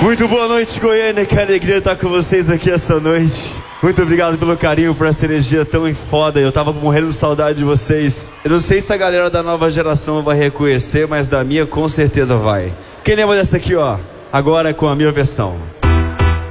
Muito boa noite, Goiânia, que alegria estar com vocês aqui essa noite. Muito obrigado pelo carinho, por essa energia tão foda. Eu tava morrendo de saudade de vocês. Eu não sei se a galera da nova geração vai reconhecer, mas da minha com certeza vai. Quem lembra dessa aqui, ó? Agora é com a minha versão.